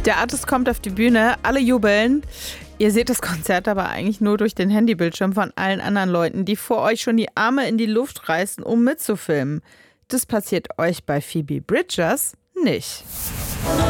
Der Artist kommt auf die Bühne, alle jubeln. Ihr seht das Konzert aber eigentlich nur durch den Handybildschirm von allen anderen Leuten, die vor euch schon die Arme in die Luft reißen, um mitzufilmen. Das passiert euch bei Phoebe Bridgers nicht.